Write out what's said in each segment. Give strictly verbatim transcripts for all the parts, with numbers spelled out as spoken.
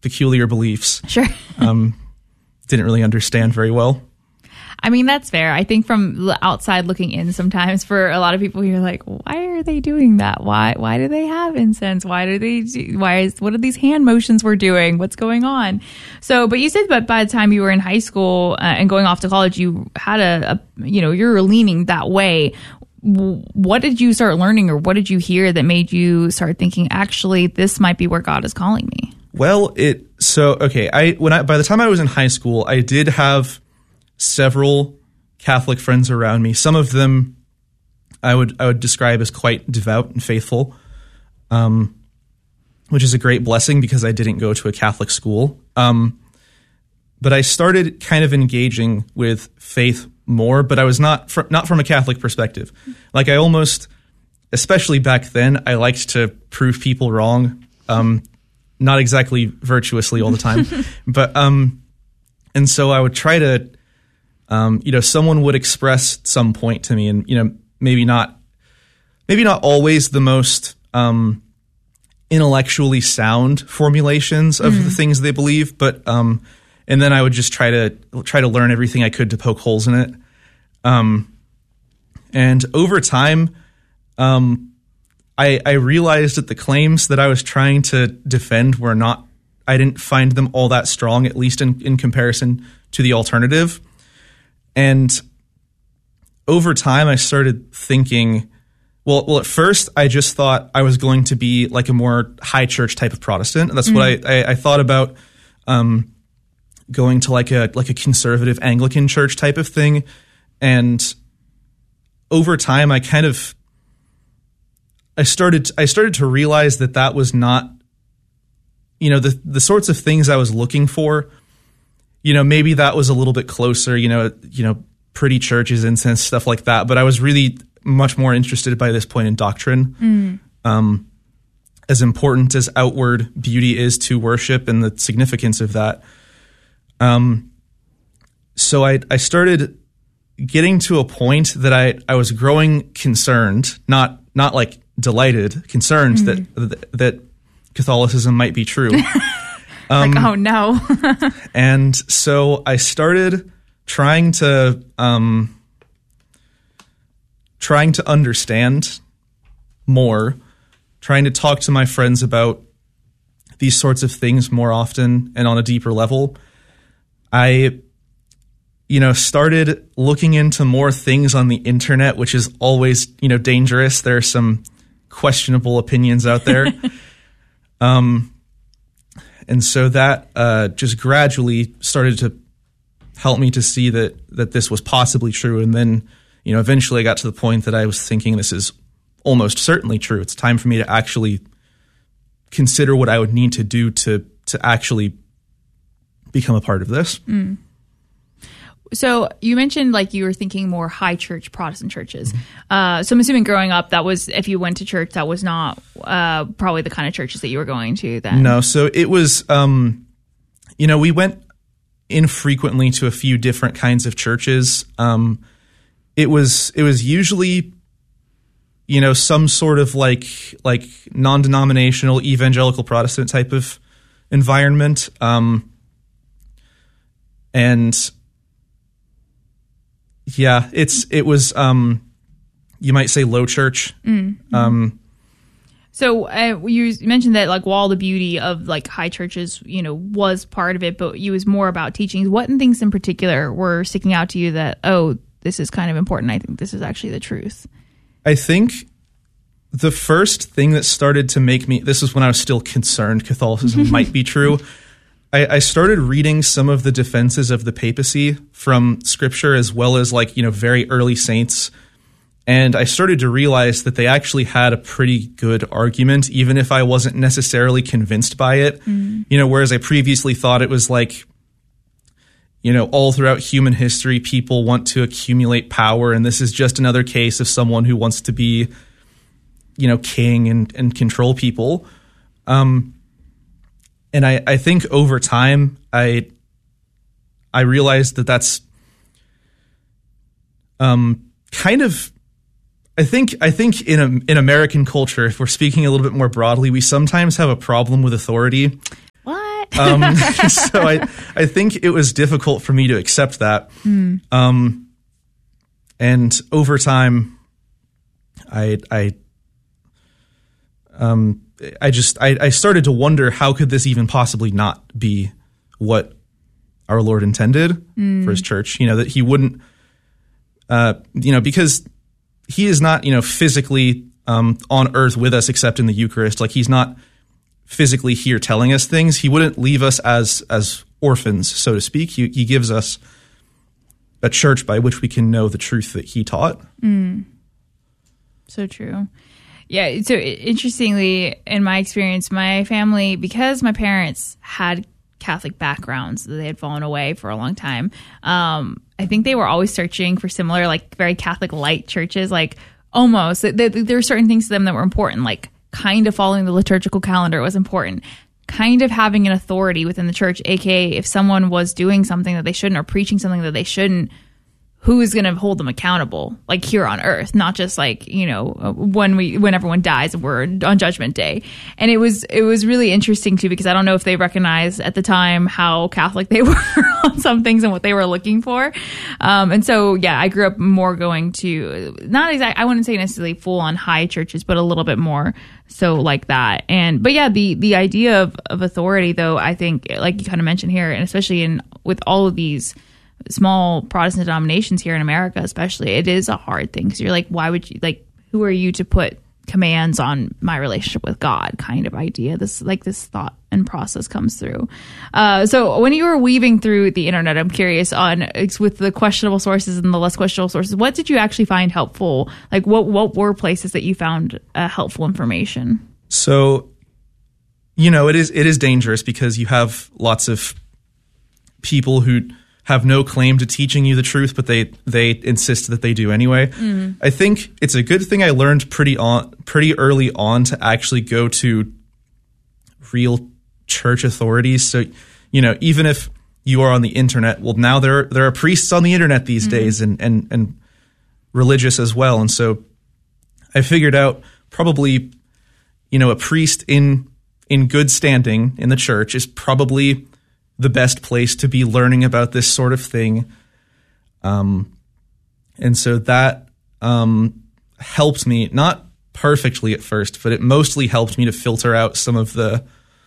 peculiar beliefs. Sure. um, didn't really understand very well. I mean, that's fair. I think from the outside looking in, sometimes for a lot of people, you're like, why are they doing that? Why, why do they have incense? Why do they, do, why is, what are these hand motions we're doing? What's going on? So, but you said that by the time you were in high school uh, and going off to college, you had a, a, you know, you were leaning that way. What did you start learning, or what did you hear that made you start thinking, actually, this might be where God is calling me? Well, it, so, okay. I, when I, by the time I was in high school, I did have several Catholic friends around me. Some of them I would I would describe as quite devout and faithful, um, which is a great blessing because I didn't go to a Catholic school. Um, but I started kind of engaging with faith more, but I was not fr- not from a Catholic perspective. Like I almost, especially back then, I liked to prove people wrong, um, not exactly virtuously all the time, but um, and so I would try to. Um, you know, someone would express some point to me, and you know, maybe not, maybe not always the most um, intellectually sound formulations of mm. the things they believe, but um, and then I would just try to try to learn everything I could to poke holes in it. Um, and over time, um, I, I realized that the claims that I was trying to defend were not. I didn't find them all that strong, at least in, in comparison to the alternative. And over time, I started thinking, well, well, at first, I just thought I was going to be like a more high church type of Protestant. That's mm-hmm. what I, I, I thought about um, going to like a like a conservative Anglican church type of thing. And over time, I kind of I started I started to realize that that was not, you know, the the sorts of things I was looking for. You know, maybe that was a little bit closer, you know, you know, pretty churches, incense, stuff like that. But I was really much more interested by this point in doctrine. Mm. Um, as important as outward beauty is to worship and the significance of that. Um, so I, I started getting to a point that I, I was growing concerned, not not like delighted, concerned mm. that that Catholicism might be true. Um, like, oh no. And so I started trying to um, trying to understand more, trying to talk to my friends about these sorts of things more often and on a deeper level. I, you know, started looking into more things on the internet, which is always, you know, dangerous. There are some questionable opinions out there. um. And so that uh, just gradually started to help me to see that that this was possibly true. And then, you know, eventually I got to the point that I was thinking this is almost certainly true. It's time for me to actually consider what I would need to do to to actually become a part of this. Mm. So you mentioned like you were thinking more high church Protestant churches. Mm-hmm. Uh, so I'm assuming growing up, that was, if you went to church, that was not uh, probably the kind of churches that you were going to then. No. So it was, um, you know, we went infrequently to a few different kinds of churches. Um, it was, it was usually, you know, some sort of like, like non-denominational evangelical Protestant type of environment. Um, and Yeah, it's it was um, you might say low church. Mm-hmm. Um, so uh, you mentioned that like while the beauty of like high churches, you know, was part of it, but it was more about teachings. What things in particular were sticking out to you that, oh, this is kind of important? I think this is actually the truth. I think the first thing that started to make me, this is when I was still concerned Catholicism might be true. I, I started reading some of the defenses of the papacy from scripture, as well as like, you know, very early saints. And I started to realize that they actually had a pretty good argument, even if I wasn't necessarily convinced by it. Mm-hmm. You know, whereas I previously thought it was like, you know, all throughout human history, people want to accumulate power. And this is just another case of someone who wants to be, you know, king and, and control people. Um, And I, I think over time, I I realized that that's um, kind of, I think I think in a, in American culture, if we're speaking a little bit more broadly, we sometimes have a problem with authority. What? Um, so I, I think it was difficult for me to accept that. Mm. Um, and over time, I, I, um, I just, I, I started to wonder, how could this even possibly not be what our Lord intended mm. for his church? You know, that he wouldn't, uh, you know, because he is not, you know, physically um, on earth with us except in the Eucharist. Like, he's not physically here telling us things. He wouldn't leave us as as orphans, so to speak. He, he gives us a church by which we can know the truth that he taught. Mm. So true. Yeah. So interestingly, in my experience, my family, because my parents had Catholic backgrounds, they had fallen away for a long time. Um, I think they were always searching for similar, like very Catholic light churches, like almost. They, they, there were certain things to them that were important, like kind of following the liturgical calendar was important. Kind of having an authority within the church, aka if someone was doing something that they shouldn't or preaching something that they shouldn't, who is going to hold them accountable, like here on earth, not just like, you know, when we, when everyone dies and we're on Judgment Day. And it was, it was really interesting too, because I don't know if they recognized at the time how Catholic they were on some things and what they were looking for. Um, and so, yeah, I grew up more going to, not exactly, I wouldn't say necessarily full on high churches, but a little bit more so like that. And, but yeah, the, the idea of, of authority though, I think, like you kind of mentioned here, and especially in, with all of these small Protestant denominations here in America, especially, it is a hard thing because you're like, why would you, like, who are you to put commands on my relationship with God kind of idea? This, like, this thought and process comes through. Uh, so when you were weaving through the internet, I'm curious on, with the questionable sources and the less questionable sources, what did you actually find helpful? Like, what, what were places that you found uh, helpful information? So, you know, it is, it is dangerous because you have lots of people who have no claim to teaching you the truth, but they they insist that they do anyway. Mm. I think it's a good thing I learned pretty on pretty early on to actually go to real church authorities. So, you know, even if you are on the internet, well, now there are, there are priests on the internet these mm. days, and and and religious as well. And so I figured out probably, you know, a priest in in good standing in the church is probably the best place to be learning about this sort of thing. Um, and so that um, helped me, not perfectly at first, but it mostly helped me to filter out some of the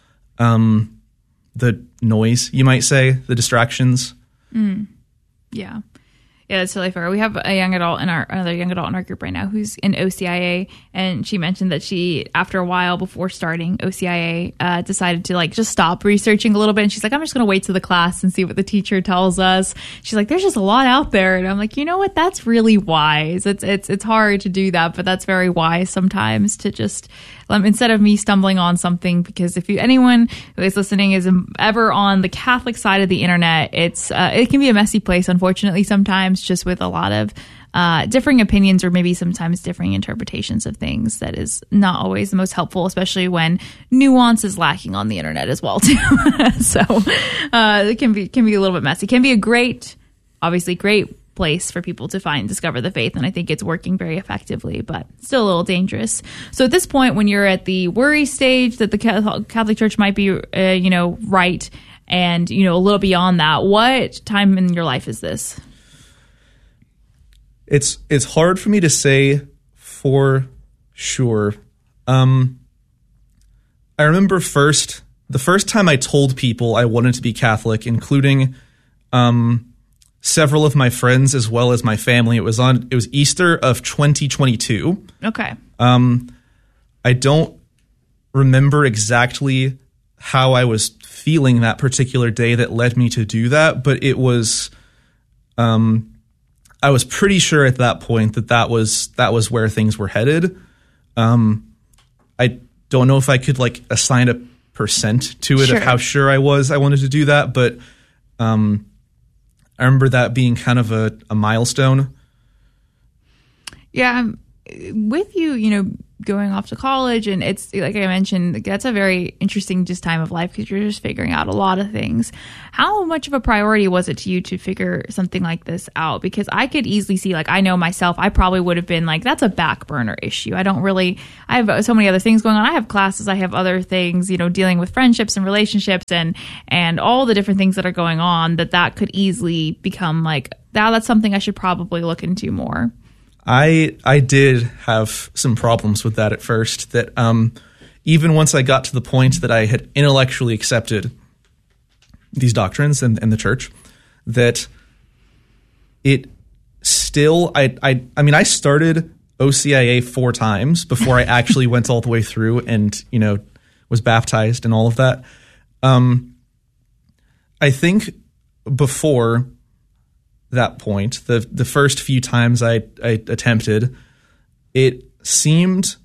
um, the noise, you might say, the distractions. Mm. Yeah. Yeah, that's totally fair. We have a young adult in our another young adult in our group right now who's in O C I A, and she mentioned that she, after a while before starting O C I A, uh, decided to like just stop researching a little bit. And she's like, I'm just going to wait to the class and see what the teacher tells us. She's like, there's just a lot out there, and I'm like, you know what? That's really wise. It's it's it's hard to do that, but that's very wise sometimes to just. Um, instead of me stumbling on something, because if you, anyone who is listening is ever on the Catholic side of the internet, it's uh, it can be a messy place, unfortunately, sometimes, just with a lot of uh, differing opinions or maybe sometimes differing interpretations of things. That is not always the most helpful, especially when nuance is lacking on the internet as well, too. So uh, it can be can be a little bit messy. It can be a great, obviously great place for people to find, discover the faith. And I think it's working very effectively, but still a little dangerous. So at this point, when you're at the worry stage that the Catholic Church might be, uh, you know, right, and, you know, a little beyond that, what time in your life is this? It's, it's hard for me to say for sure. Um, I remember first, the first time I told people I wanted to be Catholic, including, um, several of my friends as well as my family. It was on. It was Easter of twenty twenty-two. Okay. Um, I don't remember exactly how I was feeling that particular day that led me to do that, but it was. Um, I was pretty sure at that point that that was that was where things were headed. Um, I don't know if I could like assign a percent to it sure. of how sure I was I wanted to do that, but. Um, I remember that being kind of a, a milestone. Yeah, with you, you know, going off to college, and it's like I mentioned, that's a very interesting just time of life because you're just figuring out a lot of things. How much of a priority was it to you to figure something like this out? Because I could easily see, like, I know myself, I probably would have been like, that's a back burner issue. I don't really, I have so many other things going on. I have classes, I have other things, you know, dealing with friendships and relationships and and all the different things that are going on, that that could easily become like, now that's something I should probably look into more. I I did have some problems with that at first, that um, even once I got to the point that I had intellectually accepted these doctrines and, and the church, that it still, I, I, I mean, I started O C I A four times before I actually went all the way through and, you know, was baptized and all of that. Um, I think before that point, the the first few times I, I attempted, it seemed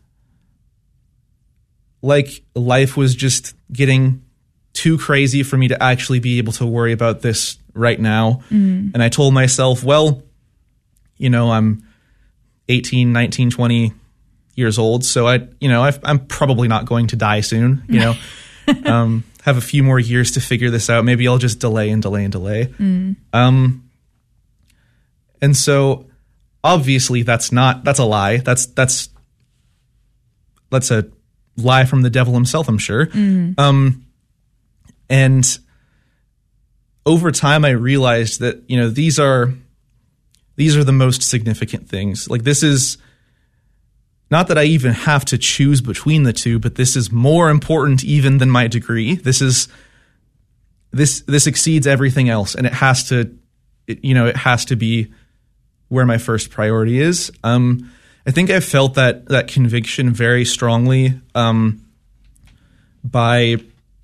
like life was just getting too crazy for me to actually be able to worry about this right now. Mm. And I told myself, well, you know, I'm eighteen, nineteen, twenty years old, so I, you know, I've, I'm probably not going to die soon, you know. um, have a few more years to figure this out. Maybe I'll just delay and delay and delay. Mm. Um And so obviously that's not, that's a lie. That's, that's, that's a lie from the devil himself, I'm sure. Mm. Um, and over time I realized that, you know, these are, these are the most significant things. Like, this is not that I even have to choose between the two, but this is more important even than my degree. This is, this, this exceeds everything else. And it has to, it, you know, it has to be where my first priority is. Um, I think I felt that that conviction very strongly um, by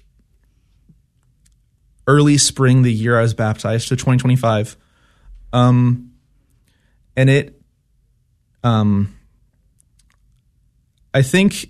early spring, the year I was baptized, so twenty twenty-five. Um, and it, um, I think,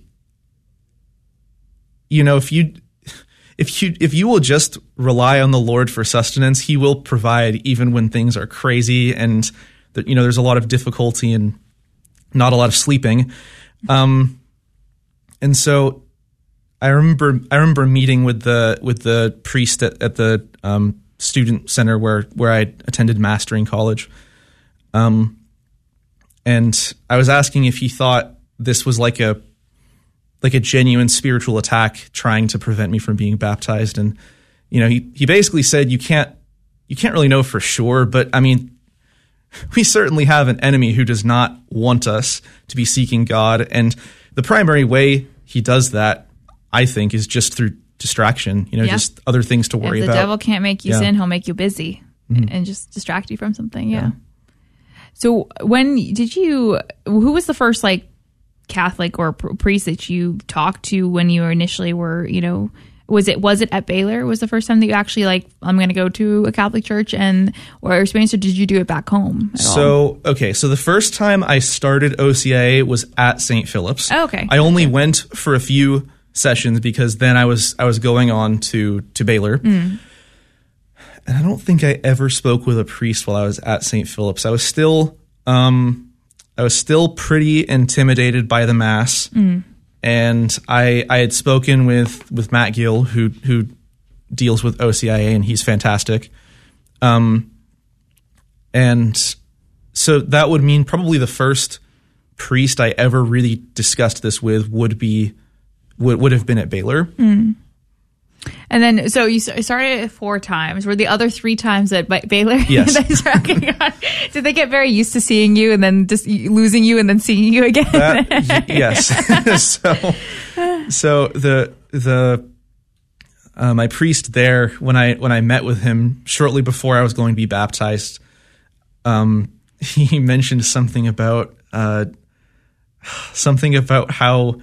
you know, if you, if you, if you will just rely on the Lord for sustenance, He will provide even when things are crazy and that, you know, there's a lot of difficulty and not a lot of sleeping. Um, and so I remember, I remember meeting with the, with the priest at, at the, um, student center where, where I attended mastering college. Um, and I was asking if he thought this was like a, like a genuine spiritual attack trying to prevent me from being baptized. And, you know, he, he basically said, you can't, you can't really know for sure, but I mean, we certainly have an enemy who does not want us to be seeking God. And the primary way he does that, I think, is just through distraction, you know, yeah. just other things to worry if the about. The devil can't make you yeah. sin, he'll make you busy mm-hmm. and just distract you from something. Yeah. yeah. So when did you, who was the first like Catholic or priest that you talked to when you initially were, you know, Was it was it at Baylor? Was the first time that you actually like, I'm going to go to a Catholic church and or experience, or did you do it back home at so, all? okay. So the first time I started O C I A was at Saint Philip's. Oh, okay. I only okay. went for a few sessions because then I was I was going on to, to Baylor. Mm. And I don't think I ever spoke with a priest while I was at Saint Philip's. I was still um, I was still pretty intimidated by the Mass. Mm. And I, I had spoken with, with Matt Gill, who who deals with O C I A, and he's fantastic. Um, and so that would mean probably the first priest I ever really discussed this with would be would would have been at Baylor. Mm. And then, so you started it four times. Were the other three times at Baylor? Yes. Did they get very used to seeing you and then just losing you and then seeing you again? That, y- yes. so, so the the uh, my priest there, when I when I met with him shortly before I was going to be baptized, um, he mentioned something about uh, something about how,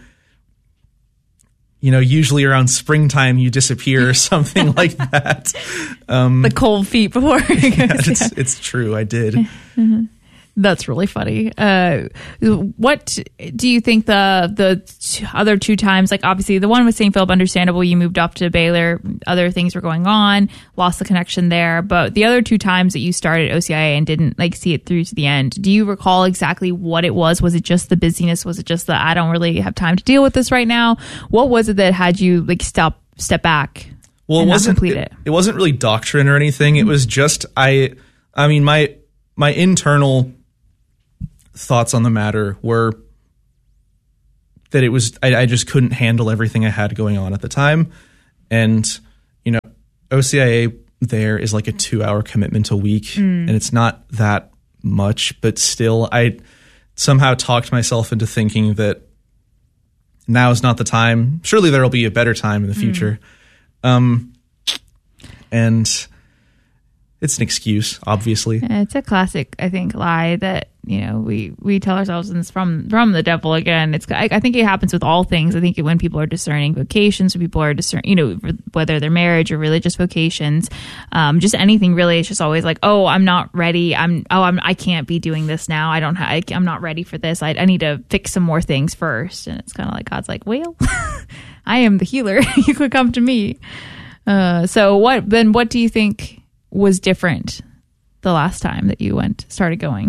you know, usually around springtime you disappear or something like that. Um, the cold feet before. yeah, it's, it's true. I did. Mm-hmm. That's really funny. Uh, what do you think the the t- other two times, like obviously the one with Saint Philip, understandable, you moved up to Baylor, other things were going on, lost the connection there. But the other two times that you started O C I A and didn't like see it through to the end, do you recall exactly what it was? Was it just the busyness? Was it just that I don't really have time to deal with this right now? What was it that had you like stop step back? Well, and it not wasn't complete it, it? it wasn't really doctrine or anything. It was just I I mean my my internal thoughts on the matter were that it was I, I just couldn't handle everything I had going on at the time. And you know, O C I A there is like a two hour commitment a week, mm. and it's not that much, but still I somehow talked myself into thinking that now is not the time. Surely there'll be a better time in the future. Mm. Um, and it's an excuse, obviously. It's a classic, I think, lie that, you know, we, we tell ourselves, and it's from from the devil again. It's I, I think it happens with all things. I think when people are discerning vocations, when people are discerning, you know, whether they're marriage or religious vocations, um, just anything really, it's just always like, oh, I'm not ready. I'm oh, I'm I can't be doing this now. I don't. Ha- I, I'm not ready for this. I, I need to fix some more things first. And it's kind of like God's like, well, I am the healer. You could come to me. Uh, so what? Then what do you think was different the last time that you went started going?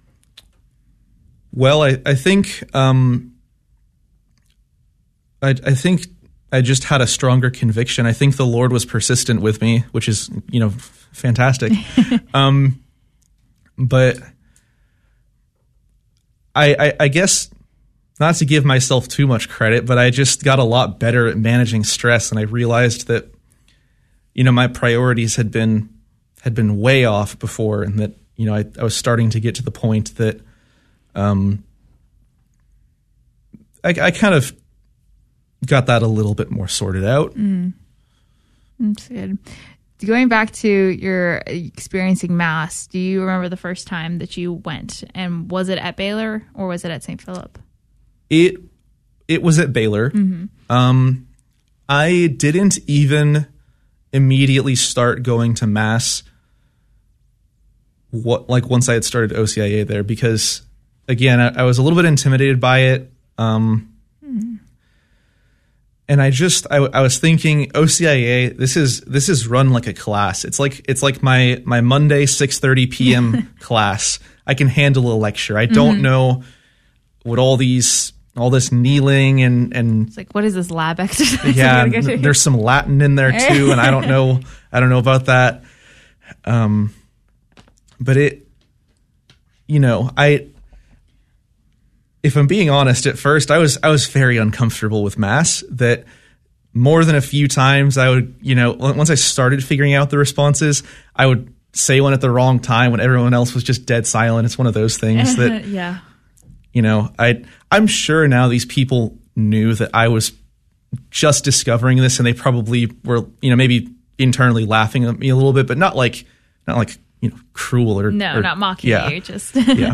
Well, I, I think um, I, I think I just had a stronger conviction. I think the Lord was persistent with me, which is, you know, fantastic. um, but I, I, I guess not to give myself too much credit, but I just got a lot better at managing stress, and I realized that, you know, my priorities had been had been way off before, and that, you know, I, I was starting to get to the point that um, I, I kind of got that a little bit more sorted out. Mm. That's good. Going back to your experiencing Mass, do you remember the first time that you went? And was it at Baylor or was it at Saint Philip? It it was at Baylor. Mm-hmm. Um, I didn't even immediately start going to Mass what like once I had started O C I A there, because again, I, I was a little bit intimidated by it. Um, mm. And I just, I, I was thinking O C I A, this is, this is run like a class. It's like, it's like my, my Monday, six thirty p.m. class. I can handle a lecture. I don't mm-hmm. know what all these, all this kneeling and, and it's like, what is this lab exercise? Yeah. There's some Latin in there too. And I don't know, I don't know about that. Um, but it, you know, I, if I'm being honest, at first I was I was very uncomfortable with Mass. That more than a few times I would, you know, once I started figuring out the responses, I would say one at the wrong time when everyone else was just dead silent. It's one of those things that, yeah, you know, I I'm sure now these people knew that I was just discovering this, and they probably were, you know, maybe internally laughing at me a little bit, but not like not like you know cruel or no, or, not mocking yeah. you, just yeah.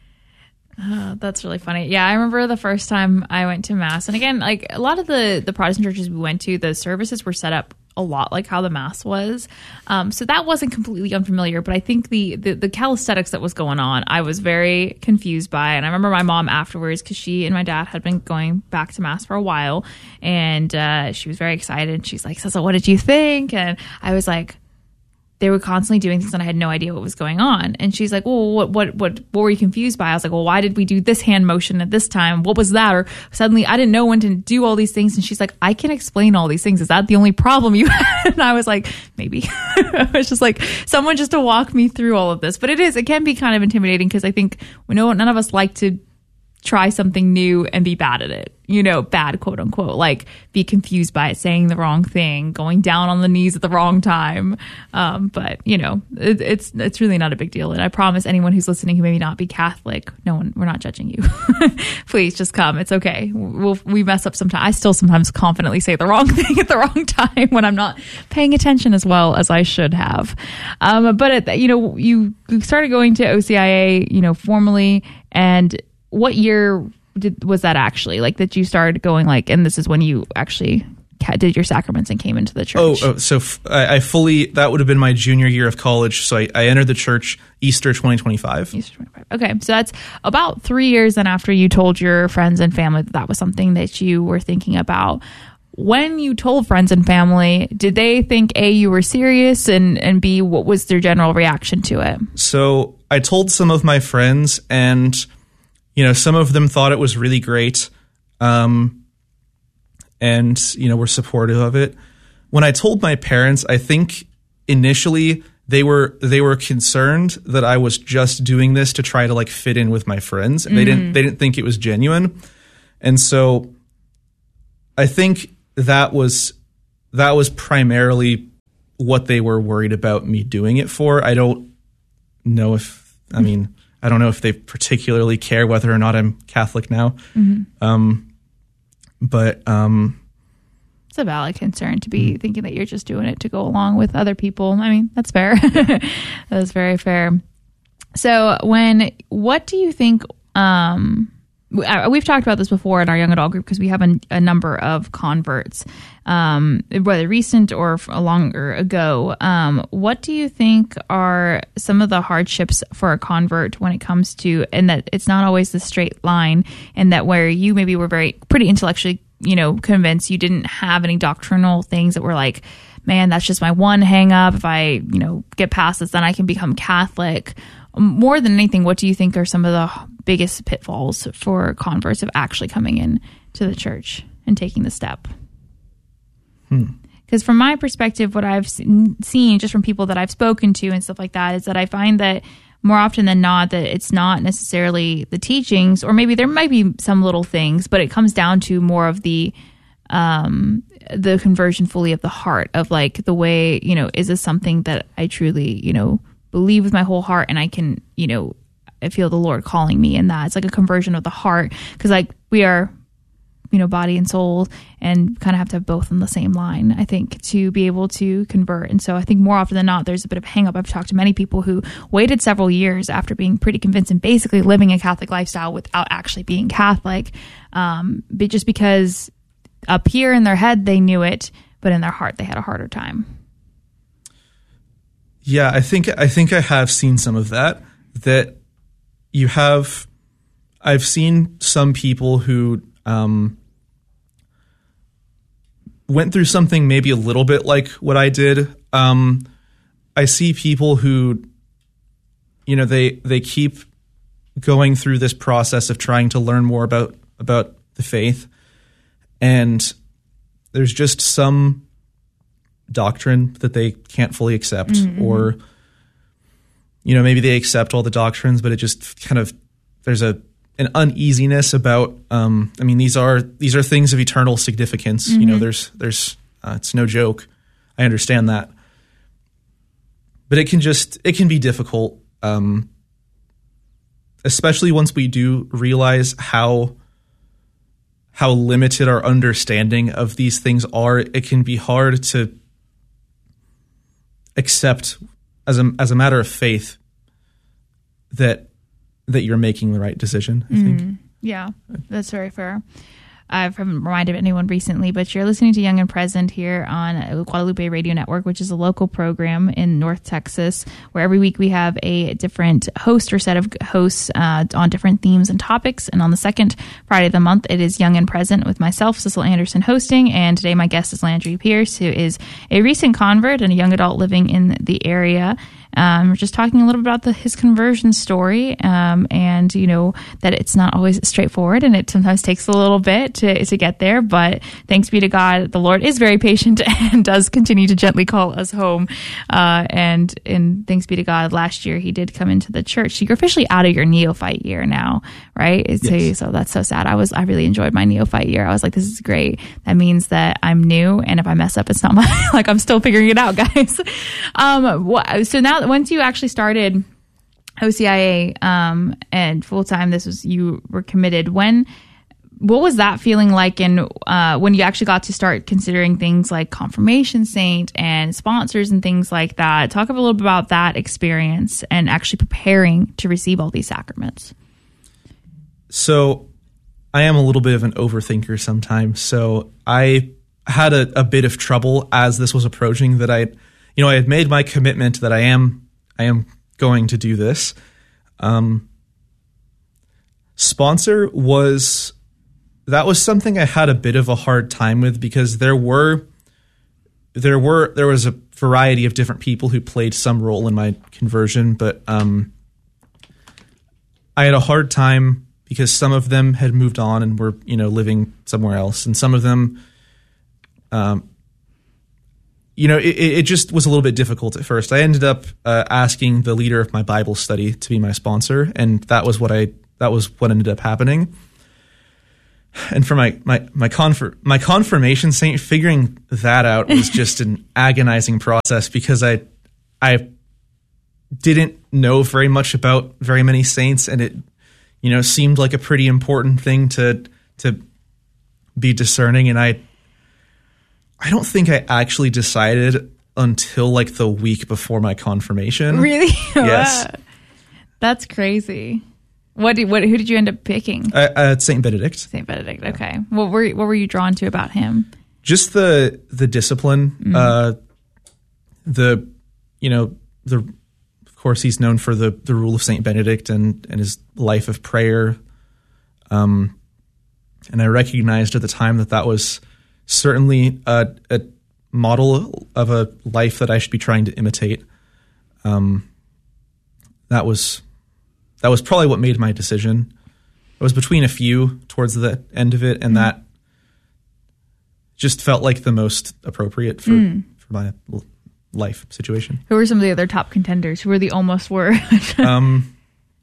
Uh, that's really funny. Yeah, I remember the first time I went to Mass. And again, like a lot of the, the Protestant churches we went to, the services were set up a lot like how the Mass was. Um, so that wasn't completely unfamiliar. But I think the, the, the calisthenics that was going on, I was very confused by. And I remember my mom afterwards, because she and my dad had been going back to Mass for a while. And uh, she was very excited. She's like, so, so what did you think? And I was like, they were constantly doing things and I had no idea what was going on. And she's like, well, what, what, what, what were you confused by? I was like, well, why did we do this hand motion at this time? What was that? Or suddenly I didn't know when to do all these things. And she's like, I can explain all these things. Is that the only problem you had? And I was like, maybe. I was just like, someone just to walk me through all of this. But it is, it can be kind of intimidating, because I think we know none of us like to try something new and be bad at it, you know, bad, quote unquote, like be confused by it, saying the wrong thing, going down on the knees at the wrong time. Um, but you know, it, it's, it's really not a big deal. And I promise anyone who's listening who maybe not be Catholic, no one, we're not judging you. Please just come. It's okay. We'll, we mess up sometimes. I still sometimes confidently say the wrong thing at the wrong time when I'm not paying attention as well as I should have. Um, but at, you know, you started going to O C I A, you know, formally, and what year did, was that actually, like, that you started going, like, and this is when you actually did your sacraments and came into the church? Oh, oh so f- I, I fully, that would have been my junior year of college. So I, I entered the church Easter twenty twenty-five. Easter twenty-five. Okay. So that's about three years then after you told your friends and family that that was something that you were thinking about. When you told friends and family, did they think, A, you were serious, and, and B, what was their general reaction to it? So I told some of my friends, and, you know, some of them thought it was really great. Um, and, you know, were supportive of it. When I told my parents, I think initially they were they were concerned that I was just doing this to try to like fit in with my friends. Mm. They didn't they didn't think it was genuine. And so I think that was that was primarily what they were worried about me doing it for. I don't know if I mean, I don't know if they particularly care whether or not I'm Catholic now. Mm-hmm. Um But um, it's a valid concern to be thinking that you're just doing it to go along with other people. I mean, that's fair. That's very fair. So when, what do you think, um, we've talked about this before in our young adult group because we have a, a number of converts, um, whether recent or longer ago. Um, what do you think are some of the hardships for a convert when it comes to, and that it's not always the straight line, and that where you maybe were very pretty intellectually, you know, convinced, you didn't have any doctrinal things that were like, man, that's just my one hang up. If I, you know, get past this, then I can become Catholic. More than anything, what do you think are some of the biggest pitfalls for converts of actually coming in to the church and taking the step? Because hmm. from my perspective, what I've seen just from people that I've spoken to and stuff like that is that I find that more often than not that it's not necessarily the teachings, or maybe there might be some little things, but it comes down to more of the um, the conversion fully of the heart of like the way, you know, is this something that I truly, you know, believe with my whole heart, and I can, you know, I feel the Lord calling me in that. It's like a conversion of the heart, because like we are, you know, body and soul, and kind of have to have both on the same line, I think, to be able to convert. And so I think more often than not, there's a bit of hang up. I've talked to many people who waited several years after being pretty convinced and basically living a Catholic lifestyle without actually being Catholic, um, but just because up here in their head they knew it, but in their heart they had a harder time. Yeah, I think I think I have seen some of that. That you have, I've seen some people who um, went through something maybe a little bit like what I did. Um, I see people who, you know, they they keep going through this process of trying to learn more about about the faith, and there's just some doctrine that they can't fully accept, mm-hmm. or, you know, maybe they accept all the doctrines, but it just kind of, there's a an uneasiness about, um, I mean, these are these are things of eternal significance. Mm-hmm. You know, there's, there's uh, it's no joke. I understand that. But it can just, it can be difficult, um, especially once we do realize how how limited our understanding of these things are. It can be hard to accept as a as a matter of faith that that you're making the right decision, I think. Mm, yeah, that's very fair. I haven't reminded anyone recently, but you're listening to Young and Present here on Guadalupe Radio Network, which is a local program in North Texas, where every week we have a different host or set of hosts uh, on different themes and topics. And on the second Friday of the month, it is Young and Present with myself, Cecil Anderson, hosting. And today my guest is Landry Pierce, who is a recent convert and a young adult living in the area. Um, we're just talking a little bit about the, his conversion story, um, and, you know, that it's not always straightforward, and it sometimes takes a little bit to, to get there. But thanks be to God, the Lord is very patient and does continue to gently call us home. Uh, and, and thanks be to God, last year he did come into the church. You're officially out of your neophyte year now, right? Yes. So, so that's so sad. I was, I really enjoyed my neophyte year. I was like, this is great. That means that I'm new, and if I mess up, it's not my, like, I'm still figuring it out, guys. Um, what, so now, once you actually started O C I A um, and full time, this was, you were committed. When, what was that feeling like? And uh, when you actually got to start considering things like confirmation saint and sponsors and things like that, talk a little bit about that experience and actually preparing to receive all these sacraments. So, I am a little bit of an overthinker sometimes. So I had a, a bit of trouble as this was approaching. That I, you know, I had made my commitment that I am I am going to do this. Um, sponsor was that was something I had a bit of a hard time with because there were there were there was a variety of different people who played some role in my conversion, but um, I had a hard time because some of them had moved on and were, you know, living somewhere else, and some of them, um, you know, it, it just was a little bit difficult at first. I ended up uh, asking the leader of my Bible study to be my sponsor, and that was what I that was what ended up happening. And for my my my confir- my confirmation saint, figuring that out was just an agonizing process because I I didn't know very much about very many saints, and it, you know, seemed like a pretty important thing to to be discerning. And I I don't think I actually decided until like the week before my confirmation. Really? Yes. That's crazy. What did what? Who did you end up picking? Uh, uh, Saint Benedict. Saint Benedict. Okay. What were what were you drawn to about him? Just the the discipline. Mm. Uh, the you know the of course he's known for the the rule of Saint Benedict and and his life of prayer. Um, and I recognized at the time that that was certainly a, a model of a life that I should be trying to imitate. Um, that was. That was probably what made my decision. It was between a few towards the end of it, and mm. that just felt like the most appropriate for, mm. for my life situation. Who were some of the other top contenders? Who were the almost were? um,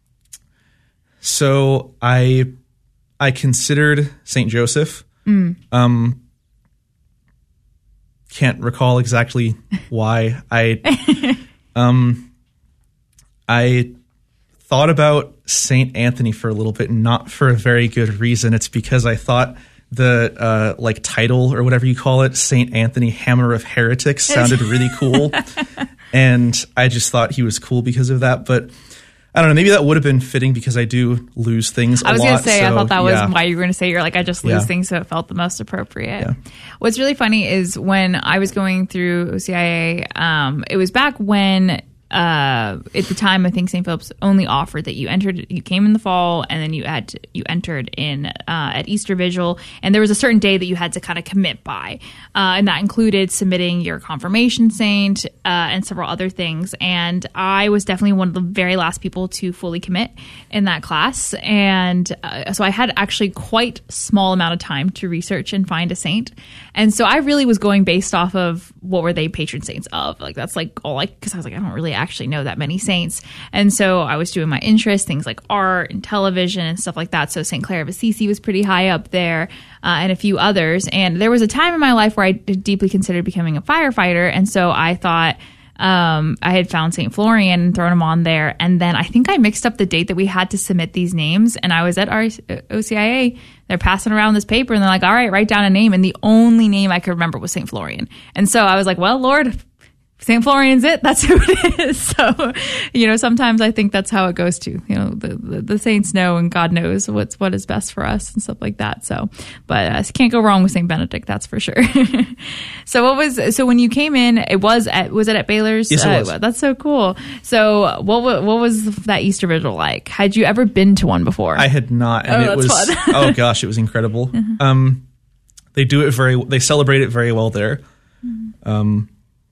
so I I considered Saint Joseph. Mm. Um, can't recall exactly why. I um, I. thought about Saint Anthony for a little bit, not for a very good reason. It's because I thought the uh, like title or whatever you call it, Saint Anthony, Hammer of Heretics, sounded really cool, and I just thought he was cool because of that. But I don't know, maybe that would have been fitting because I do lose things a lot. I was going to say, so, I thought that was yeah. why you were going to say, you're like, I just lose yeah. things, so it felt the most appropriate. Yeah. What's really funny is when I was going through O C I A, um, it was back when Uh, at the time, I think Saint Philip's only offered that you entered, you came in the fall, and then you had to, you entered in uh, at Easter Vigil, and there was a certain day that you had to kind of commit by, uh, and that included submitting your confirmation saint uh, and several other things. And I was definitely one of the very last people to fully commit in that class, and uh, so I had actually quite small amount of time to research and find a saint, and so I really was going based off of what were they patron saints of, like that's like all I, because I was like I don't really actually know that many saints. And so I was doing my interests, things like art and television and stuff like that. So Saint Clare of Assisi was pretty high up there, uh, and a few others. And there was a time in my life where I deeply considered becoming a firefighter. And so I thought um, I had found Saint Florian and thrown him on there. And then I think I mixed up the date that we had to submit these names. And I was at our O C I A. They're passing around this paper and they're like, all right, write down a name. And the only name I could remember was Saint Florian. And so I was like, well, Lord, Saint Florian's it. That's who it is. So, you know, sometimes I think that's how it goes too. You know, the, the, the saints know and God knows what's what is best for us and stuff like that. So, but uh, can't go wrong with Saint Benedict, that's for sure. So, what was so when you came in? It was at was it at Baylor's? Yes, it was. Uh, that's so cool. So, what what was that Easter Vigil like? Had you ever been to one before? I had not, and oh, it was fun. oh gosh, it was incredible. Mm-hmm. Um, they do it very. They celebrate it very well there. Mm-hmm. Um.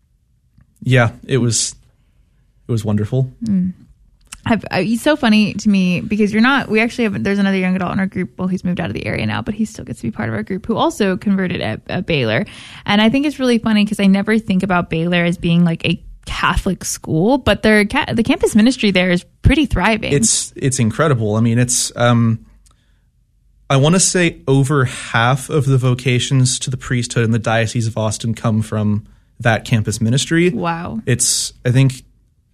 Yeah, it was it was wonderful. Mm. I've, uh, it's so funny to me because you're not, we actually have, there's another young adult in our group, well, he's moved out of the area now, but he still gets to be part of our group, who also converted at, at Baylor. And I think it's really funny because I never think about Baylor as being like a Catholic school, but their the campus ministry there is pretty thriving. It's it's incredible. I mean, it's um, I want to say over half of the vocations to the priesthood in the Diocese of Austin come from that campus ministry. Wow. It's, I think,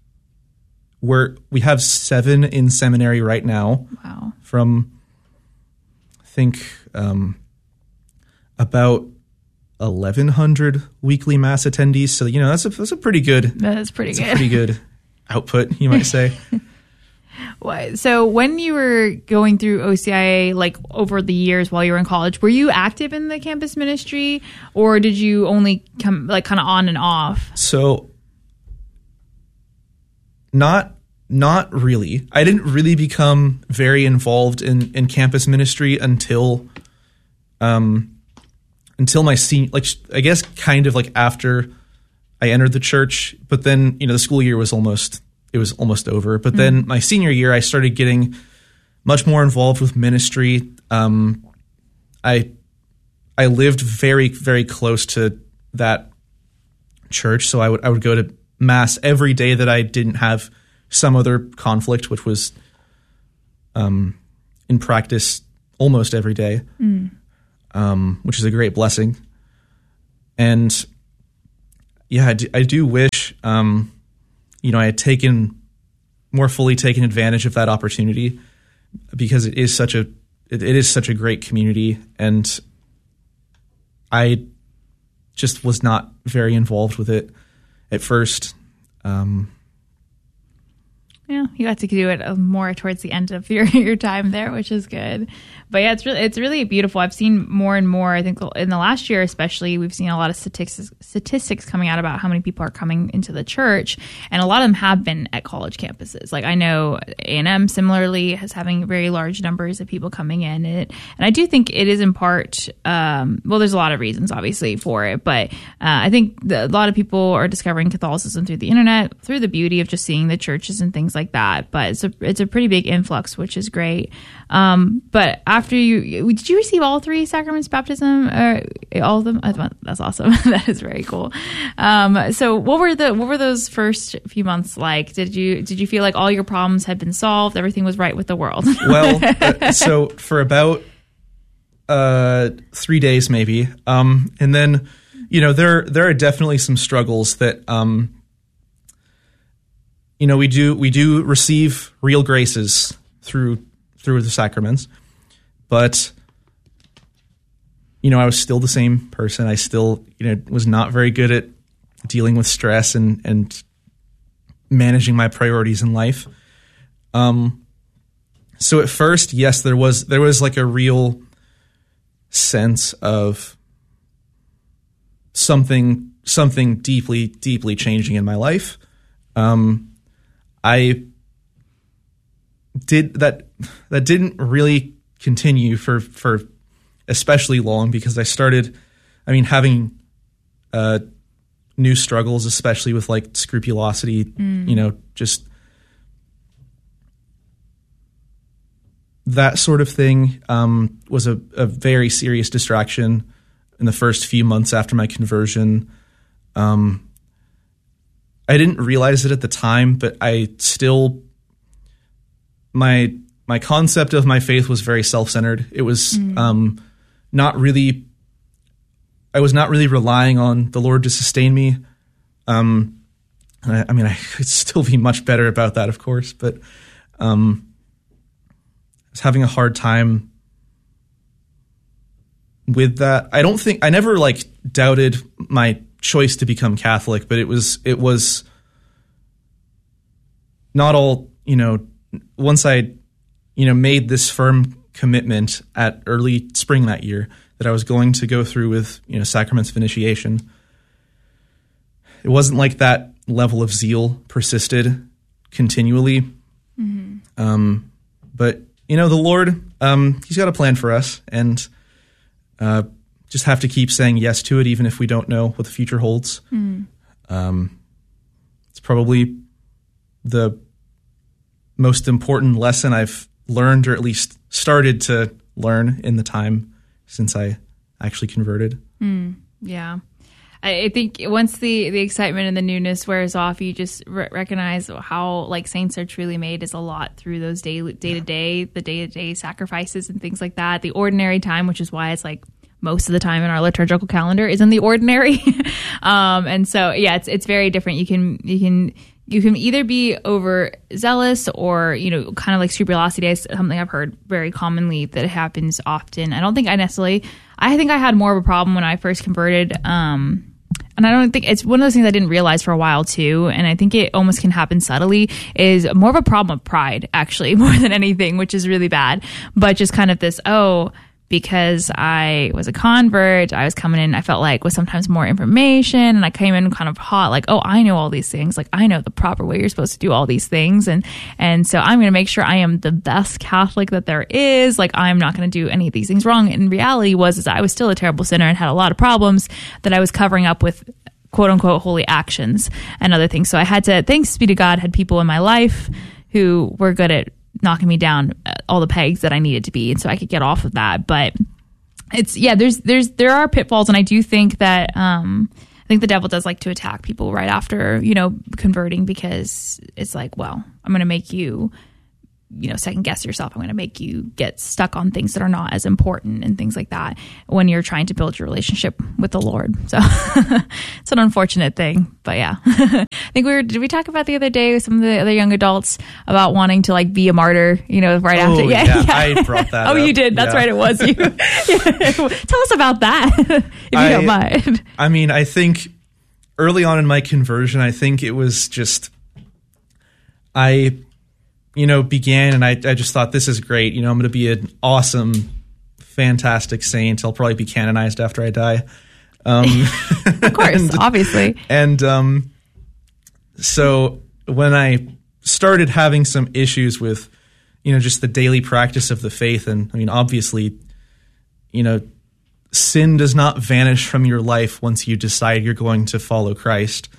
we're, we have seven in seminary right now. Wow. From, I think, um, about eleven hundred weekly mass attendees. So, you know, that's a, that's a pretty good, That's pretty that's good. a pretty good output, you might say. So when you were going through O C I A, like over the years while you were in college, were you active in the campus ministry, or did you only come like kind of on and off? So not not really. I didn't really become very involved in, in campus ministry until um until my senior, like I guess kind of like after I entered the church, but then, you know, the school year was almost it was almost over. But then my senior year, I started getting much more involved with ministry. Um, I I lived very, very close to that church, so I would I would go to mass every day that I didn't have some other conflict, which was um, in practice almost every day, mm. um, which is a great blessing. And yeah, I do, I do wish, um, you know, I had taken more fully taken advantage of that opportunity, because it is such a it, it is such a great community, and I just was not very involved with it at first. Um, Yeah, you got to do it more towards the end of your, your time there, which is good. But yeah, it's really it's really beautiful. I've seen more and more. I think in the last year, especially, we've seen a lot of statistics statistics coming out about how many people are coming into the church, and a lot of them have been at college campuses. Like I know A and M similarly is having very large numbers of people coming in, and, it, and I do think it is in part. Um, well, there's a lot of reasons, obviously, for it, but uh, I think the, a lot of people are discovering Catholicism through the internet, through the beauty of just seeing the churches and things like that. But it's a it's a pretty big influx, which is great. Um, but after you, did you receive all three sacraments, baptism, or all of them? That's awesome. That is very cool. Um, so what were the what were those first few months like? Did you did you feel like all your problems had been solved? Everything was right with the world? Well, uh, so for about uh, three days, maybe, um, and then you know there there are definitely some struggles that. Um, You know, we do we do receive real graces through through the sacraments, but you know, I was still the same person. I still, you know, was not very good at dealing with stress and and managing my priorities in life. Um, so at first, yes, there was there was like a real sense of something something deeply deeply changing in my life. Um, I did that. That didn't really continue for, for especially long, because I started, I mean, having uh, new struggles, especially with like scrupulosity. Mm. You know, just that sort of thing um, was a, a very serious distraction in the first few months after my conversion. Um, I didn't realize it at the time, but I still, my my concept of my faith was very self-centered. It was mm. um, not really, I was not really relying on the Lord to sustain me. Um, I, I mean, I could still be much better about that, of course, but um, I was having a hard time with that. I don't think, I never like doubted my choice to become Catholic, but it was it was not all, you know, once I, you know, made this firm commitment at early spring that year that I was going to go through with, you know, sacraments of initiation. It wasn't like that level of zeal persisted continually. Mm-hmm. Um, but, you know, the Lord, um, he's got a plan for us, and uh just have to keep saying yes to it, even if we don't know what the future holds. Mm. Um, it's probably the most important lesson I've learned, or at least started to learn in the time since I actually converted. Mm. Yeah. I think once the, the excitement and the newness wears off, you just re- recognize how like saints are truly made is a lot through those day day to day, the day to day sacrifices and things like that. The ordinary time, which is why it's like most of the time in our liturgical calendar is in the ordinary. um, and so, yeah, it's it's very different. You can you can you can either be overzealous or, you know, kind of like scrupulosity is something I've heard very commonly that happens often. I don't think I necessarily, I think I had more of a problem when I first converted. Um, and I don't think it's one of those things I didn't realize for a while too, and I think it almost can happen subtly, is more of a problem of pride, actually, more than anything, which is really bad. But just kind of this, oh, because I was a convert, I was coming in, I felt like with sometimes more information, and I came in kind of hot, like, oh, I know all these things, like I know the proper way you're supposed to do all these things, and and so I'm going to make sure I am the best Catholic that there is, like I'm not going to do any of these things wrong. And reality was is I was still a terrible sinner and had a lot of problems that I was covering up with quote unquote holy actions and other things. So I had to, thanks be to God, had people in my life who were good at knocking me down all the pegs that I needed to be, and so I could get off of that. But it's yeah, there's there's there are pitfalls, and I do think that um, I think the devil does like to attack people right after, you know, converting, because it's like, well, I'm going to make you, you know, second guess yourself. I'm going to make you get stuck on things that are not as important and things like that when you're trying to build your relationship with the Lord. So it's an unfortunate thing, but yeah. I think we were, did we talk about the other day with some of the other young adults about wanting to like be a martyr, you know, right oh, after? Yeah, yeah, I brought that Oh, up. you did. That's yeah. right. It was you. Yeah. Tell us about that, if you I, don't mind. I mean, I think early on in my conversion, I think it was just, I, you know, began and I, I just thought, this is great. You know, I'm going to be an awesome, fantastic saint. I'll probably be canonized after I die. Um, of course, and, obviously. And um, so when I started having some issues with, you know, just the daily practice of the faith, and I mean, obviously, you know, sin does not vanish from your life once you decide you're going to follow Christ.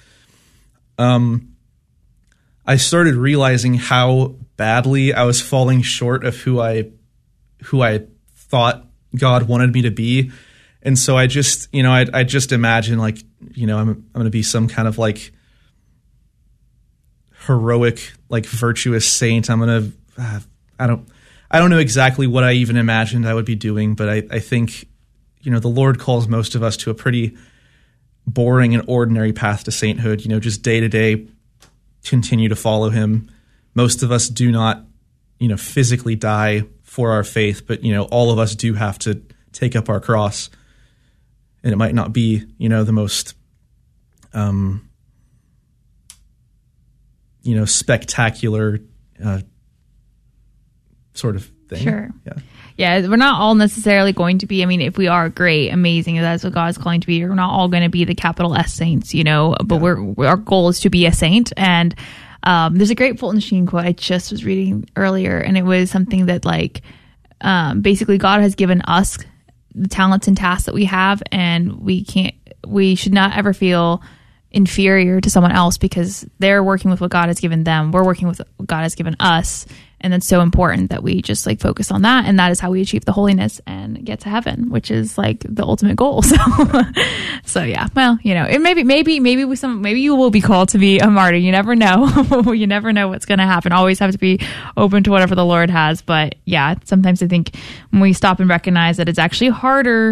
Um, I started realizing how badly I was falling short of who I, who I thought God wanted me to be. And so I just, you know, I, I just imagine like, you know, I'm, I'm going to be some kind of like heroic, like virtuous saint. I'm going to, uh, I don't, I don't know exactly what I even imagined I would be doing, but I, I think, you know, the Lord calls most of us to a pretty boring and ordinary path to sainthood, you know, just day to day, continue to follow him. Most of us do not, you know, physically die for our faith, but, you know, all of us do have to take up our cross. And it might not be, you know, the most, um, you know, spectacular uh, sort of thing. Sure. Yeah. Yeah, we're not all necessarily going to be, I mean, if we are great, amazing, if that's what God's calling to be, we're not all going to be the capital S saints, you know, but yeah. we're, our goal is to be a saint. And um, there's a great Fulton Sheen quote I just was reading earlier, and it was something that like, um, basically God has given us the talents and tasks that we have, and we can't, we should not ever feel inferior to someone else because they're working with what God has given them. We're working with what God has given us. And that's so important that we just like focus on that. And that is how we achieve the holiness and get to heaven, which is like the ultimate goal. So, so yeah, well, you know, it maybe, maybe, maybe with some, maybe you will be called to be a martyr. You never know. You never know what's going to happen. Always have to be open to whatever the Lord has. But yeah, sometimes I think when we stop and recognize that it's actually harder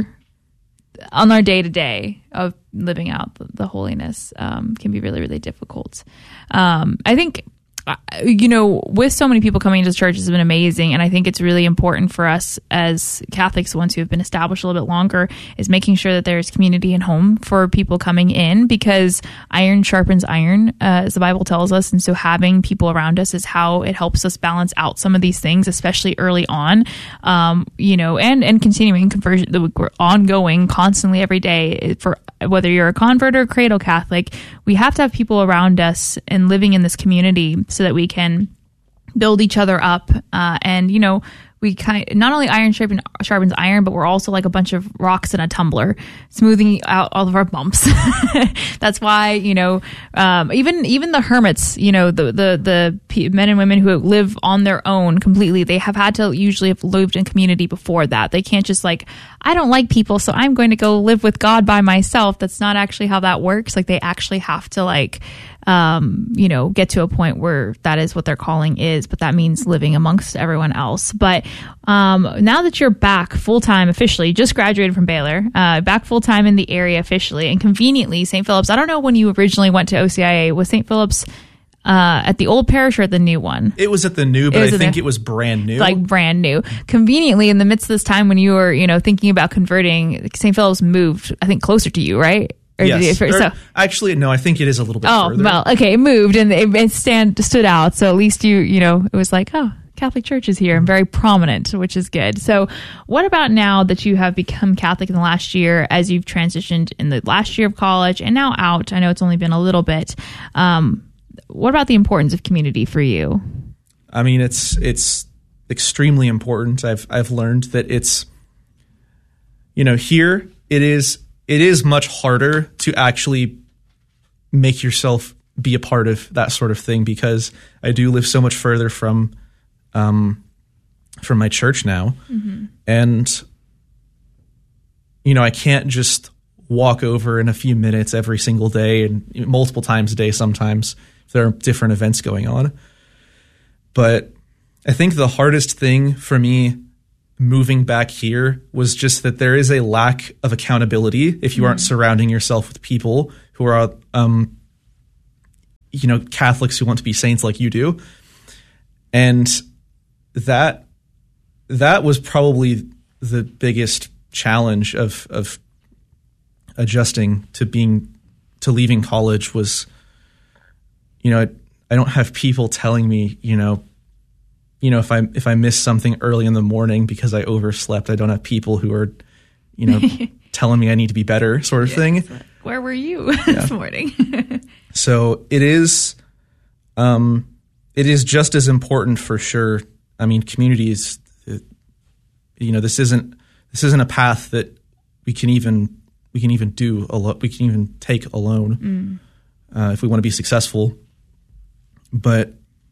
on our day to day of living out the, the holiness, um, can be really, really difficult. Um, I think, you know, with so many people coming into church has been amazing. And I think it's really important for us as Catholics, ones who have been established a little bit longer, is making sure that there's community and home for people coming in, because iron sharpens iron, uh, as the Bible tells us. And so having people around us is how it helps us balance out some of these things, especially early on, um, you know, and, and continuing conversion, the ongoing constantly every day. For whether you're a convert or a cradle Catholic, we have to have people around us and living in this community so that we can build each other up. Uh, and, you know, we kind of, not only iron sharpen, sharpens iron, but we're also like a bunch of rocks in a tumbler, smoothing out all of our bumps. That's why, you know, um, even even the hermits, you know, the, the the p- men and women who live on their own completely, they have had to usually have lived in community before that. They can't just like, I don't like people, so I'm going to go live with God by myself. That's not actually how that works. Like they actually have to like, um, you know, get to a point where that is what their calling is, but that means living amongst everyone else. But um, now that you're back full-time officially, just graduated from Baylor, uh, back full-time in the area officially, and conveniently, Saint Philip's, I don't know when you originally went to O C I A, was Saint Philip's uh, at the old parish or at the new one? It was at the new, but I think the, it was brand new. Like brand new. Conveniently, in the midst of this time when you were, you know, thinking about converting, Saint Philip's moved, I think, closer to you, right? Or did Yes. it, Or- so, actually, no, I think it is a little bit oh, further. well, okay, it moved and it, it stand stood out. So at least you, you know, it was like, oh, Catholic Church is here and very prominent, which is good. So what about now that you have become Catholic in the last year, as you've transitioned in the last year of college and now out? I know it's only been a little bit. Um, what about the importance of community for you? I mean, it's it's extremely important. I've I've learned that it's, you know, here it is it is much harder to actually make yourself be a part of that sort of thing, because I do live so much further from um from my church now. Mm-hmm. And you know, I can't just walk over in a few minutes every single day and multiple times a day sometimes if there are different events going on. But I think the hardest thing for me moving back here was just that there is a lack of accountability if you aren't surrounding yourself with people who are, um, you know, Catholics who want to be saints like you do. And that that was probably the biggest challenge of of adjusting to being to leaving college was, you know, I, I don't have people telling me, you know, you know, if I if I miss something early in the morning because I overslept, I don't have people who are, you know, telling me I need to be better, sort of Yeah, thing. like, where were you this morning? So it is, um, it is just as important for sure. I mean, communities, uh, you know, this isn't this isn't a path that we can even we can even do a lot. We can even take alone mm. uh, if we want to be successful. But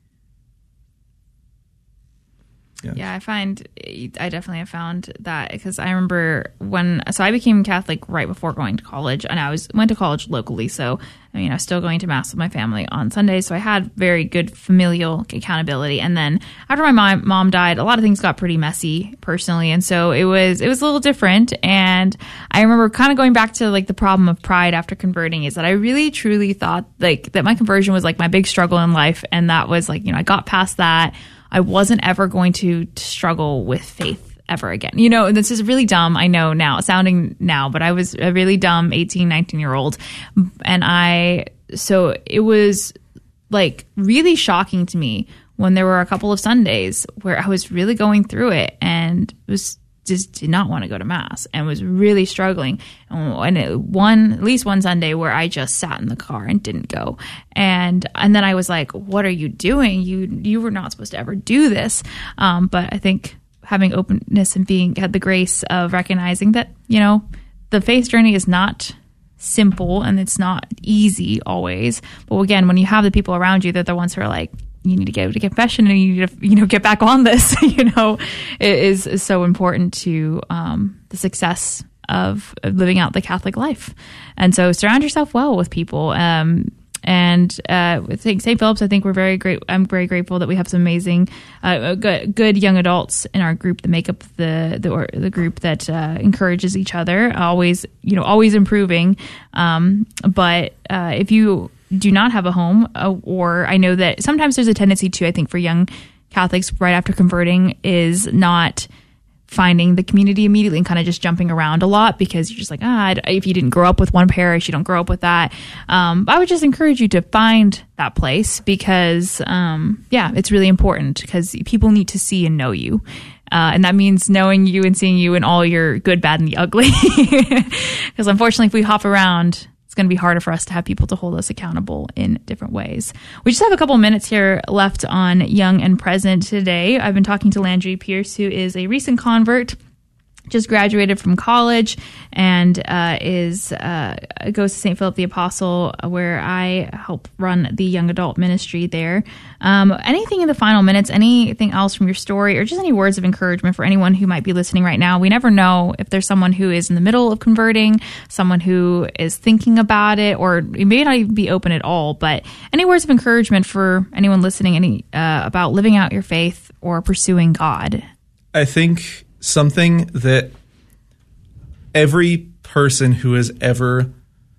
Yeah. yeah, I find, I definitely have found that, because I remember when, so I became Catholic right before going to college, and I was went to college locally. So, I mean, I was still going to Mass with my family on Sundays. So I had very good familial accountability. And then after my mom, mom died, a lot of things got pretty messy personally. And so it was, it was a little different. And I remember kind of going back to like the problem of pride after converting, is that I really truly thought like that my conversion was like my big struggle in life. And that was like, you know, I got past that. I wasn't ever going to struggle with faith ever again. You know, this is really dumb. I know now, sounding now, but I was a really dumb eighteen, nineteen year old. And I, so it was like really shocking to me when there were a couple of Sundays where I was really going through it and was just did not want to go to Mass and was really struggling. And it, one, at least one Sunday where I just sat in the car and didn't go. And, and then I was like, what are you doing? You, you were not supposed to ever do this. Um, but I think having openness and being, had the grace of recognizing that, you know, the faith journey is not simple and it's not easy always. But again, when you have the people around you, they're the ones who are like, you need to go to confession and you need to, you know, get back on this, you know, it is, is so important to um, the success of, of living out the Catholic life. And so surround yourself well with people. Um, and uh, with Saint Philip's, I think we're very great. I'm very grateful that we have some amazing, uh, good, good young adults in our group that make up the the, or the group that uh, encourages each other. Always, you know, always improving. Um, but uh, if you do not have a home, uh, or I know that sometimes there's a tendency to, I think, for young Catholics right after converting is not finding the community immediately and kind of just jumping around a lot because you're just like, ah, if you didn't grow up with one parish, you don't grow up with that. Um, I would just encourage you to find that place because, um, yeah, it's really important because people need to see and know you. Uh, and that means knowing you and seeing you in all your good, bad, and the ugly. Because unfortunately, if we hop around, going to be harder for us to have people to hold us accountable in different ways. We just have a couple minutes here left on Young and Present today. I've been talking to Landry Pierce, who is a recent convert, just graduated from college, and uh, is uh, goes to Saint Philip the Apostle, where I help run the young adult ministry there. Um, anything in the final minutes, anything else from your story, or just any words of encouragement for anyone who might be listening right now? We never know if there's someone who is in the middle of converting, someone who is thinking about it, or it may not even be open at all. But any words of encouragement for anyone listening, any uh, about living out your faith or pursuing God? I think something that every person who has ever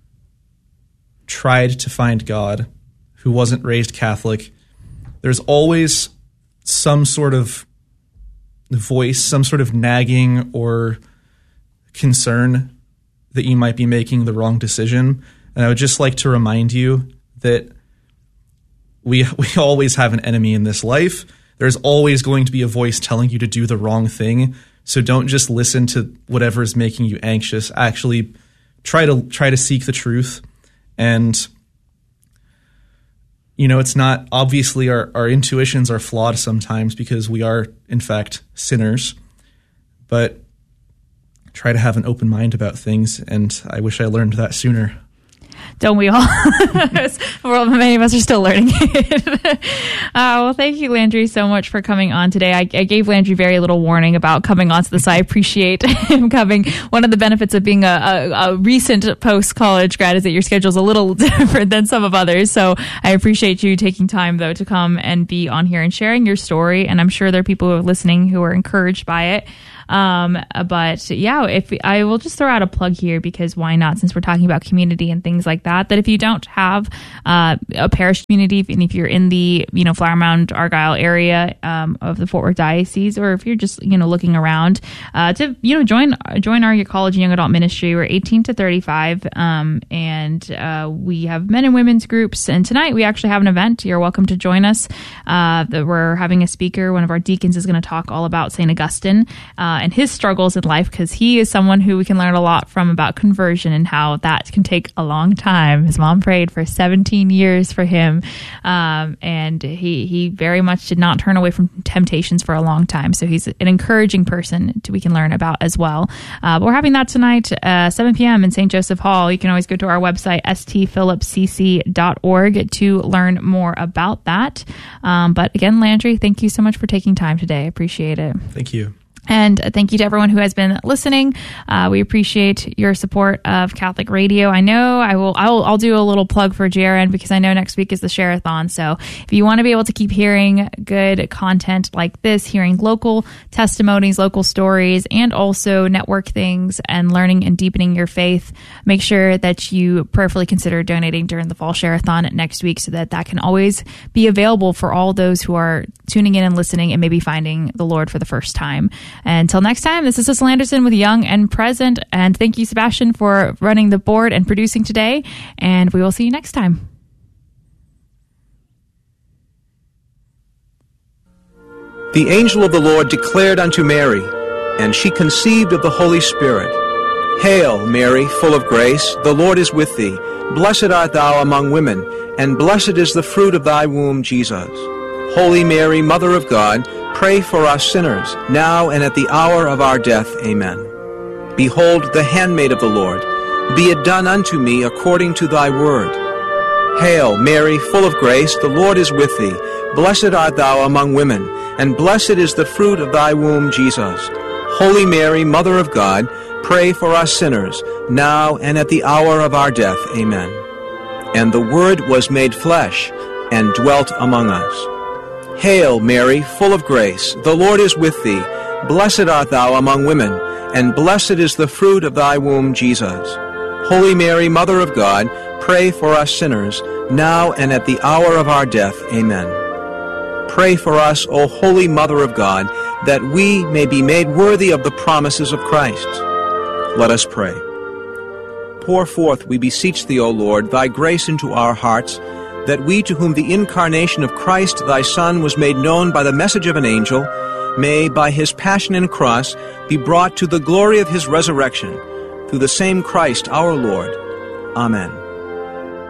tried to find God, who wasn't raised Catholic, there's always some sort of voice, some sort of nagging or concern that you might be making the wrong decision. And I would just like to remind you that we we always have an enemy in this life. There's always going to be a voice telling you to do the wrong thing. So don't just listen to whatever is making you anxious. Actually try to try to seek the truth. And you know, it's not, obviously our, our intuitions are flawed sometimes because we are, in fact, sinners. But try to have an open mind about things, and I wish I learned that sooner. Don't we all? Well, many of us are still learning it. uh, well, thank you, Landry, so much for coming on today. I, I gave Landry very little warning about coming on to this. I appreciate him coming. One of the benefits of being a, a, a recent post-college grad is that your schedule is a little different than some of others. So I appreciate you taking time, though, to come and be on here and sharing your story. And I'm sure there are people who are listening who are encouraged by it. Um, but yeah, if I will just throw out a plug here, because why not, since we're talking about community and things like that, that if you don't have, uh, a parish community, and if you're in the, you know, Flower Mound, Argyle area, um, of the Fort Worth Diocese, or if you're just, you know, looking around, uh, to, you know, join, join our college and young adult ministry. We're eighteen to thirty-five. Um, and, uh, we have men and women's groups. And tonight we actually have an event. You're welcome to join us. Uh, that we're having a speaker. One of our deacons is going to talk all about Saint Augustine, uh, and his struggles in life, because he is someone who we can learn a lot from about conversion and how that can take a long time. His mom prayed for seventeen years for him, um, and he he very much did not turn away from temptations for a long time. So he's an encouraging person to, we can learn about as well. Uh, but we're having that tonight, uh, seven p.m. in Saint Joseph Hall. You can always go to our website, s t phillips c c dot org, to learn more about that. Um, but again, Landry, thank you so much for taking time today. I appreciate it. Thank you. And thank you to everyone who has been listening. Uh, we appreciate your support of Catholic Radio. I know I will, I will, I'll do a little plug for J R N, because I know next week is the Share-a-thon. So if you want to be able to keep hearing good content like this, hearing local testimonies, local stories, and also network things and learning and deepening your faith, make sure that you prayerfully consider donating during the fall Share-a-thon next week, so that that can always be available for all those who are tuning in and listening and maybe finding the Lord for the first time. Until next time, this is Cecil Anderson with Young and Present. And thank you, Sebastian, for running the board and producing today. And we will see you next time. The angel of the Lord declared unto Mary, and she conceived of the Holy Spirit. Hail, Mary, full of grace, the Lord is with thee. Blessed art thou among women, and blessed is the fruit of thy womb, Jesus. Holy Mary, Mother of God, pray for us sinners, now and at the hour of our death. Amen. Behold, the handmaid of the Lord. Be it done unto me according to thy word. Hail, Mary, full of grace, the Lord is with thee. Blessed art thou among women, and blessed is the fruit of thy womb, Jesus. Holy Mary, Mother of God, pray for us sinners, now and at the hour of our death. Amen. And the Word was made flesh, and dwelt among us. Hail, Mary, full of grace, the Lord is with thee. Blessed art thou among women, and blessed is the fruit of thy womb, Jesus. Holy Mary, Mother of God, pray for us sinners, now and at the hour of our death. Amen. Pray for us, O Holy Mother of God, that we may be made worthy of the promises of Christ. Let us pray. Pour forth, we beseech thee, O Lord, thy grace into our hearts, that we, to whom the incarnation of Christ thy Son was made known by the message of an angel, may, by his passion and cross, be brought to the glory of his resurrection, through the same Christ our Lord. Amen.